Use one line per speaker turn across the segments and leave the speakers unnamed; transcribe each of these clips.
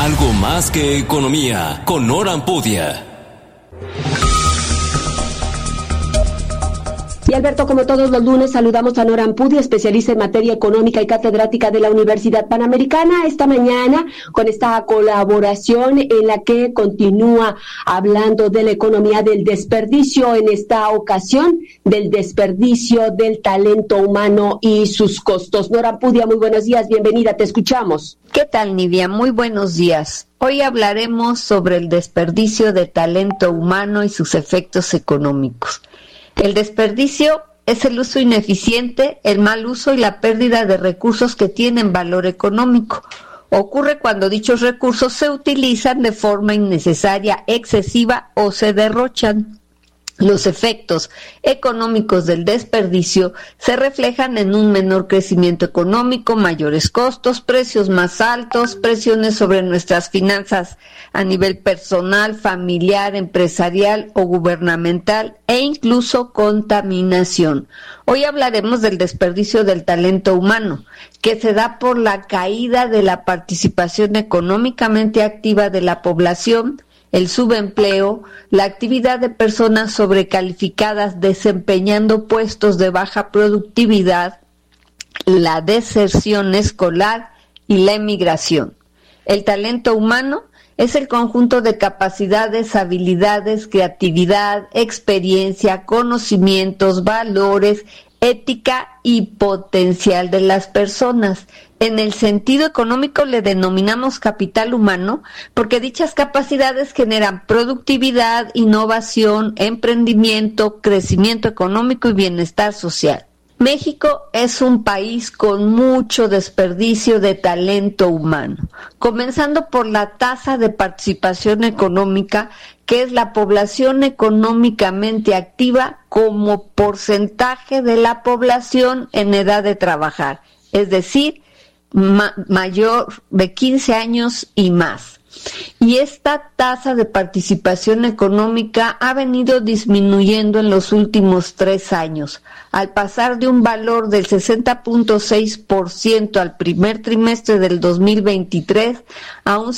Algo más que economía, con Nora Ampudia.
Y Alberto, como todos los lunes, saludamos a Nora Ampudia, especialista en materia económica y catedrática de la Universidad Panamericana, esta mañana con esta colaboración en la que continúa hablando de la economía del desperdicio, en esta ocasión del desperdicio del talento humano y sus costos. Nora Ampudia, muy buenos días, bienvenida, te escuchamos.
¿Qué tal, Nidia? Muy buenos días. Hoy hablaremos sobre el desperdicio de talento humano y sus efectos económicos. El desperdicio es el uso ineficiente, el mal uso y la pérdida de recursos que tienen valor económico. Ocurre cuando dichos recursos se utilizan de forma innecesaria, excesiva o se derrochan. Los efectos económicos del desperdicio se reflejan en un menor crecimiento económico, mayores costos, precios más altos, presiones sobre nuestras finanzas a nivel personal, familiar, empresarial o gubernamental e incluso contaminación. Hoy hablaremos del desperdicio del talento humano, que se da por la caída de la participación económicamente activa de la población, el subempleo, la actividad de personas sobrecalificadas desempeñando puestos de baja productividad, la deserción escolar y la emigración. El talento humano es el conjunto de capacidades, habilidades, creatividad, experiencia, conocimientos, valores, ética y potencial de las personas. En el sentido económico le denominamos capital humano porque dichas capacidades generan productividad, innovación, emprendimiento, crecimiento económico y bienestar social. México es un país con mucho desperdicio de talento humano, comenzando por la tasa de participación económica, que es la población económicamente activa como porcentaje de la población en edad de trabajar, es decir, mayor de 15 años y más. Y esta tasa de participación económica ha venido disminuyendo en los últimos 3 años, al pasar de un valor del 60.6% al primer trimestre del 2023 a un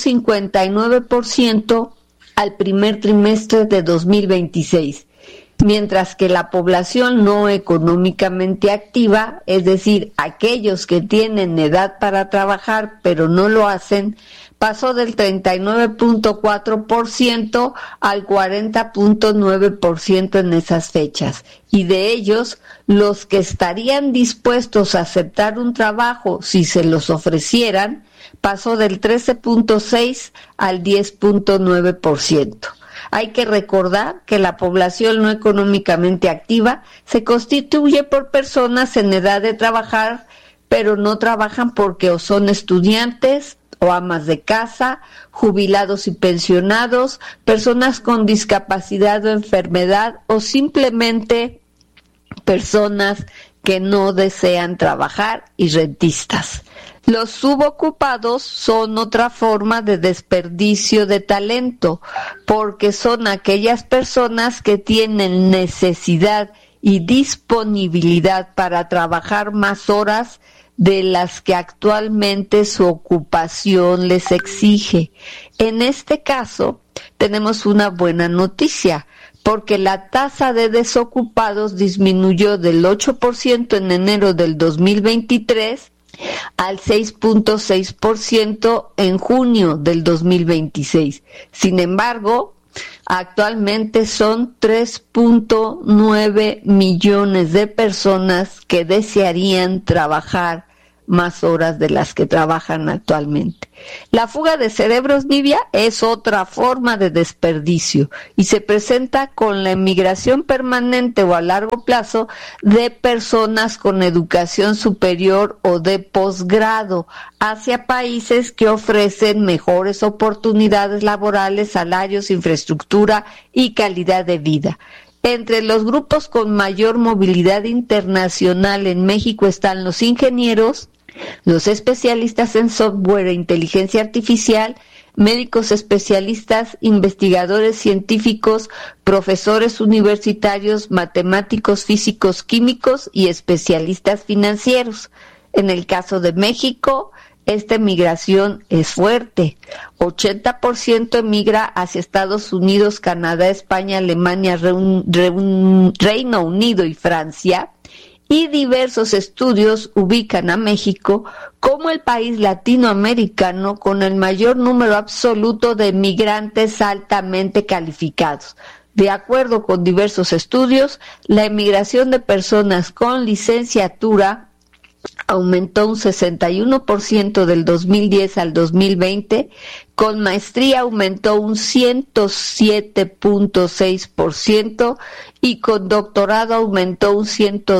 59% al primer trimestre de 2026. Mientras que la población no económicamente activa, es decir, aquellos que tienen edad para trabajar pero no lo hacen, pasó del 39.4% al 40.9% en esas fechas. Y de ellos, los que estarían dispuestos a aceptar un trabajo si se los ofrecieran, pasó del 13.6% al 10.9%. Hay que recordar que la población no económicamente activa se constituye por personas en edad de trabajar, pero no trabajan porque o son estudiantes o amas de casa, jubilados y pensionados, personas con discapacidad o enfermedad o simplemente personas que no desean trabajar y rentistas. Los subocupados son otra forma de desperdicio de talento, porque son aquellas personas que tienen necesidad y disponibilidad para trabajar más horas de las que actualmente su ocupación les exige. En este caso, tenemos una buena noticia, porque la tasa de desocupados disminuyó del 8% en enero del 2023 al 6.6% en junio del 2026. Sin embargo, actualmente son 3.9 millones de personas que desearían trabajar más horas de las que trabajan actualmente. La fuga de cerebros, Nidia, es otra forma de desperdicio y se presenta con la emigración permanente o a largo plazo de personas con educación superior o de posgrado hacia países que ofrecen mejores oportunidades laborales, salarios, infraestructura y calidad de vida. Entre los grupos con mayor movilidad internacional en México están los ingenieros, los especialistas en software e inteligencia artificial, médicos especialistas, investigadores científicos, profesores universitarios, matemáticos, físicos, químicos y especialistas financieros. En el caso de México, esta migración es fuerte. 80% emigra hacia Estados Unidos, Canadá, España, Alemania, Reino Unido y Francia. Y diversos estudios ubican a México como el país latinoamericano con el mayor número absoluto de migrantes altamente calificados. De acuerdo con diversos estudios, la emigración de personas con licenciatura aumentó un 61% del 2010 al 2020, con maestría aumentó un 107.6% y con doctorado aumentó un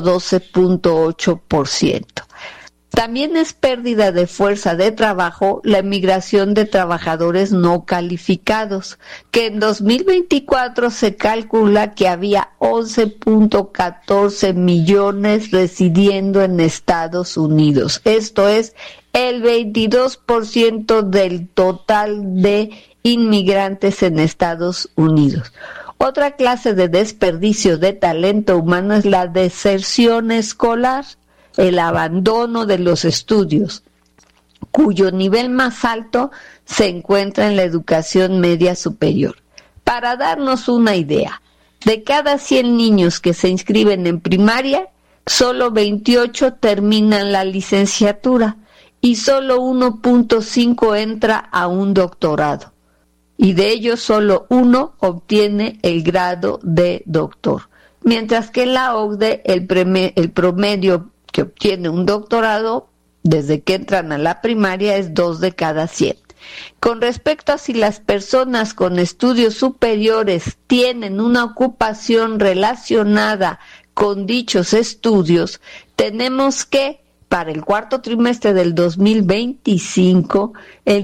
112.8%. También es pérdida de fuerza de trabajo la emigración de trabajadores no calificados, que en 2024 se calcula que había 11.14 millones residiendo en Estados Unidos. Esto es el 22% del total de inmigrantes en Estados Unidos. Otra clase de desperdicio de talento humano es la deserción escolar, el abandono de los estudios, cuyo nivel más alto se encuentra en la educación media superior. Para darnos una idea, de cada 100 niños que se inscriben en primaria, solo 28 terminan la licenciatura y solo 1.5 entra a un doctorado. Y de ellos solo 1 obtiene el grado de doctor. Mientras que en la OCDE el promedio que obtiene un doctorado desde que entran a la primaria es 2 de cada 100. Con respecto a si las personas con estudios superiores tienen una ocupación relacionada con dichos estudios, tenemos que para el cuarto trimestre del 2025, el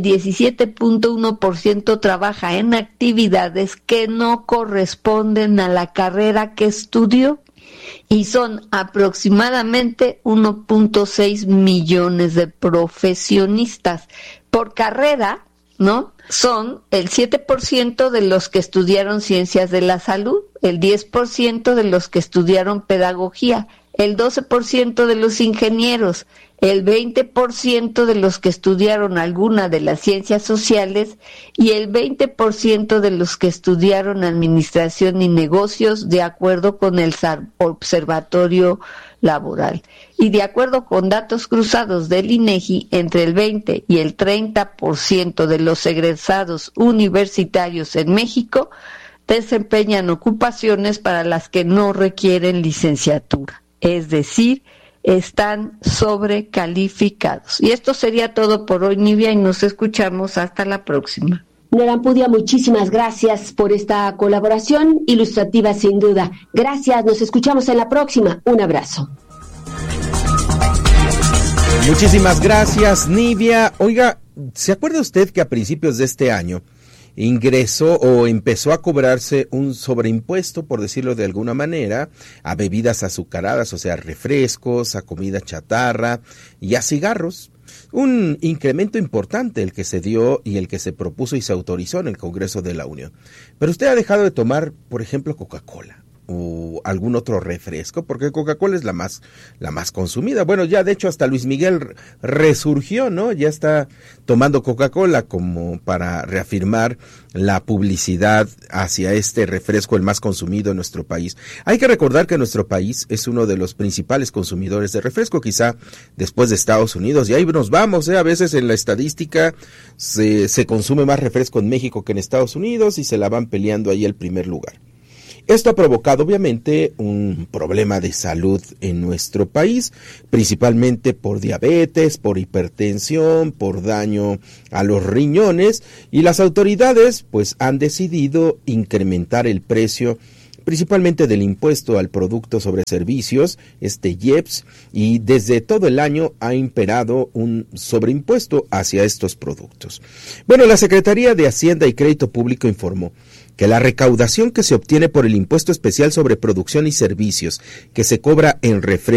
17.1% trabaja en actividades que no corresponden a la carrera que estudió. Y son aproximadamente 1.6 millones de profesionistas por carrera, ¿no? Son el 7% de los que estudiaron ciencias de la salud, el 10% de los que estudiaron pedagogía, el 12% de los ingenieros, el 20% de los que estudiaron alguna de las ciencias sociales y el 20% de los que estudiaron administración y negocios, de acuerdo con el Observatorio Laboral. Y de acuerdo con datos cruzados del INEGI, entre el 20 y el 30% de los egresados universitarios en México desempeñan ocupaciones para las que no requieren licenciatura. Es decir, están sobrecalificados. Y esto sería todo por hoy, Nivia, y nos escuchamos hasta la próxima.
Nora Ampudia, muchísimas gracias por esta colaboración ilustrativa sin duda. Gracias, nos escuchamos en la próxima. Un abrazo.
Muchísimas gracias, Nivia. Oiga, ¿se acuerda usted que a principios de este año ingresó o empezó a cobrarse un sobreimpuesto, por decirlo de alguna manera, a bebidas azucaradas, o sea, refrescos, a comida chatarra y a cigarros? Un incremento importante el que se dio y el que se propuso y se autorizó en el Congreso de la Unión. Pero usted ha dejado de tomar, por ejemplo, Coca-Cola o algún otro refresco, porque Coca-Cola es la más consumida. Bueno, ya de hecho hasta Luis Miguel resurgió, ¿no? Ya está tomando Coca-Cola como para reafirmar la publicidad hacia este refresco, el más consumido en nuestro país. Hay que recordar que nuestro país es uno de los principales consumidores de refresco, quizá después de Estados Unidos, y ahí nos vamos, a veces en la estadística se consume más refresco en México que en Estados Unidos y se la van peleando ahí el primer lugar. Esto ha provocado obviamente un problema de salud en nuestro país, principalmente por diabetes, por hipertensión, por daño a los riñones, y las autoridades pues han decidido incrementar el precio principalmente del impuesto al producto sobre servicios, IEPS, y desde todo el año ha imperado un sobreimpuesto hacia estos productos. Bueno, la Secretaría de Hacienda y Crédito Público informó que la recaudación que se obtiene por el impuesto especial sobre producción y servicios que se cobra en refrescos